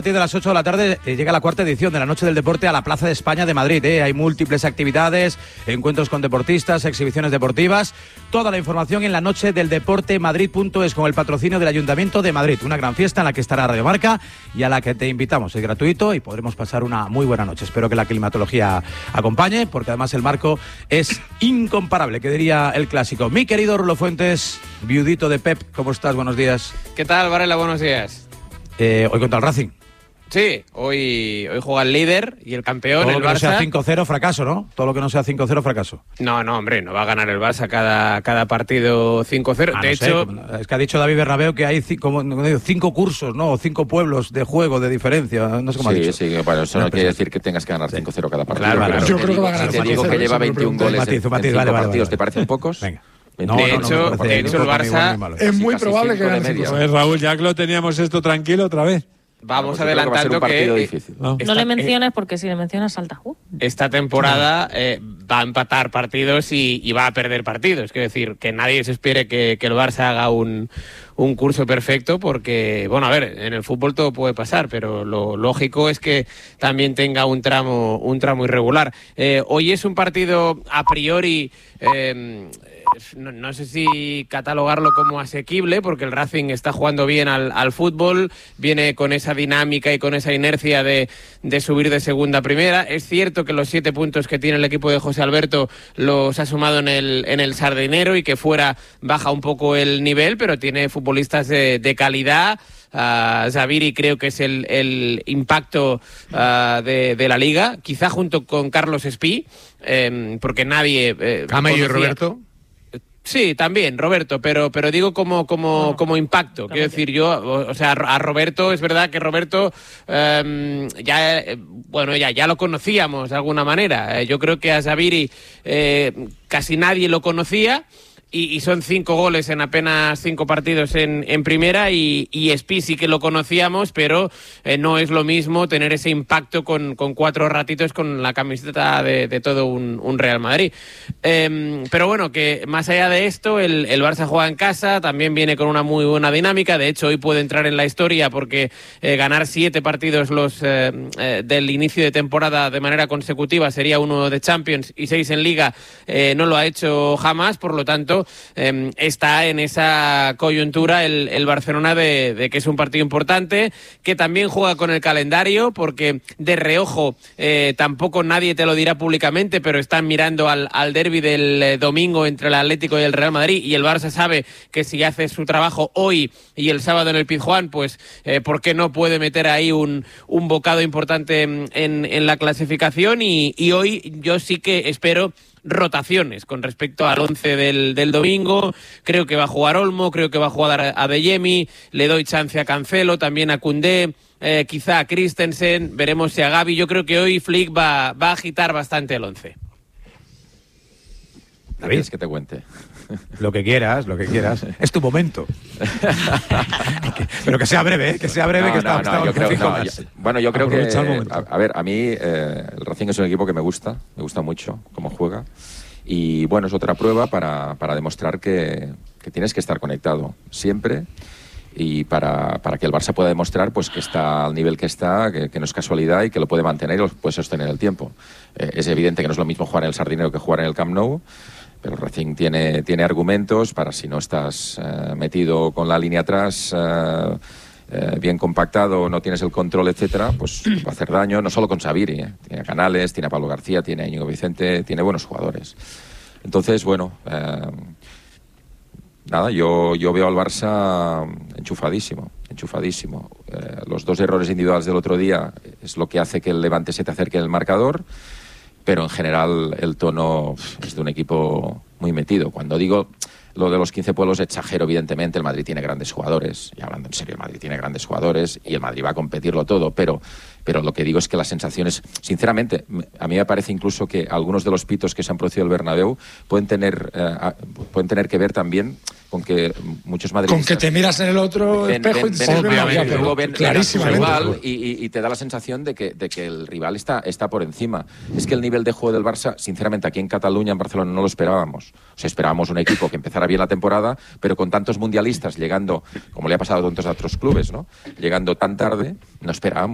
partir de las 8 de la tarde llega la cuarta edición de la Noche del Deporte a la Plaza de España de Madrid. Hay múltiples actividades, encuentros con deportistas, exhibiciones deportivas. Toda la información en la noche del deporte madrid.es con el patrocinio del Ayuntamiento de Madrid. Una gran fiesta en la que estará Radio Marca y a la que te invitamos. Es gratuito y podremos pasar una muy buena noche. Espero que la climatología acompañe, porque además el marco es incomparable, que diría el clásico. Mi querido Rulo Fuentes, viudito de Pep, ¿cómo estás? Buenos días. ¿Qué tal, Varela? Buenos días. Hoy contra el Racing. Sí, hoy juega el líder y el campeón, el Barça. Todo lo que no sea 5-0, fracaso, ¿no? Todo lo que no sea 5-0, fracaso. No, hombre, no va a ganar el Barça cada partido 5-0. De hecho... Es que ha dicho David Bernabéu que hay 5 cursos, ¿no? O 5 pueblos de juego de diferencia. No sé cómo ha dicho. Sí, bueno, eso no quiere decir que tengas que ganar 5-0 cada partido. Claro. Yo creo que va a ganar 5-0. Si te digo que lleva 21 goles en 5 partidos, ¿te parecen pocos? Venga. De hecho, el Barça... Es muy probable que gane 5-0. Pues Raúl, ya que lo teníamos esto tranquilo otra vez. Vamos adelantando que no le menciones, porque si le mencionas salta. Esta temporada va a empatar partidos y va a perder partidos. Quiero decir, que nadie se espere que el Barça haga un curso perfecto, porque, bueno, a ver, en el fútbol todo puede pasar, pero lo lógico es que también tenga un tramo irregular. Hoy es un partido a priori... No sé si catalogarlo como asequible, porque el Racing está jugando bien al fútbol, viene con esa dinámica y con esa inercia de subir de segunda a primera. Es cierto que los 7 puntos que tiene el equipo de José Alberto los ha sumado en el Sardinero y que fuera baja un poco el nivel, pero tiene futbolistas de calidad. Zaviri creo que es el impacto de la Liga, quizá junto con Carlos Espí, porque nadie... Camello y Roberto. Sí, también, Roberto, pero digo como impacto. Quiero decir, a Roberto, es verdad que Roberto ya lo conocíamos de alguna manera. Yo creo que a Zaviri casi nadie lo conocía. Y son 5 goles en apenas 5 partidos en primera, y Espí sí que lo conocíamos, pero no es lo mismo tener ese impacto con 4 ratitos con la camiseta de todo un Real Madrid. Pero bueno, que más allá de esto, el Barça juega en casa, también viene con una muy buena dinámica. De hecho, hoy puede entrar en la historia porque ganar 7 partidos del inicio de temporada de manera consecutiva sería 1 de Champions y 6 en Liga. No lo ha hecho jamás, por lo tanto está en esa coyuntura el Barcelona de que es un partido importante, que también juega con el calendario, porque de reojo tampoco nadie te lo dirá públicamente, pero están mirando al derbi del domingo entre el Atlético y el Real Madrid, y el Barça sabe que si hace su trabajo hoy y el sábado en el Pizjuán, pues ¿por qué no puede meter ahí un bocado importante en la clasificación? Y hoy yo sí que espero rotaciones con respecto al 11 del domingo. Creo que va a jugar Olmo, creo que va a jugar Adeyemi, le doy chance a Cancelo, también a Koundé, quizá a Christensen, veremos si a Gavi. Yo creo que hoy Flick va a agitar bastante el 11. David, es que te cuente. Lo que quieras. Es tu momento. Pero que sea breve, que sea breve. Yo creo que... A ver, a mí el Racing es un equipo que me gusta mucho cómo juega. Y bueno, es otra prueba para demostrar que tienes que estar conectado siempre. Y para que el Barça pueda demostrar pues que está al nivel que está, que no es casualidad y que lo puede mantener y lo puede sostener el tiempo. Es evidente que no es lo mismo jugar en el Sardinero que jugar en el Camp Nou, pero el Racing tiene argumentos para, si no estás metido con la línea atrás, bien compactado, no tienes el control, etcétera, pues va a hacer daño, no solo con Zaviri, tiene a Canales, tiene a Pablo García, tiene a Íñigo Vicente, tiene buenos jugadores. Entonces, bueno, nada, yo veo al Barça enchufadísimo. Los 2 errores individuales del otro día es lo que hace que el Levante se te acerque en el marcador, pero en general el tono es de un equipo muy metido. Cuando digo lo de los 15 pueblos, exagero, evidentemente. El Madrid tiene grandes jugadores, y hablando en serio, el Madrid tiene grandes jugadores y el Madrid va a competirlo todo, pero lo que digo es que las sensaciones, sinceramente, a mí me parece incluso que algunos de los pitos que se han producido en el Bernabéu pueden tener que ver también con que muchos madridistas... Con que te miras en el otro espejo ven clarísimamente igual, y te da la sensación de que el rival está por encima. Es que el nivel de juego del Barça, sinceramente, aquí en Cataluña, en Barcelona, no lo esperábamos. O sea, esperábamos un equipo que empezara bien la temporada, pero con tantos mundialistas llegando, como le ha pasado a tantos otros clubes, ¿no? Llegando tan tarde, no esperábamos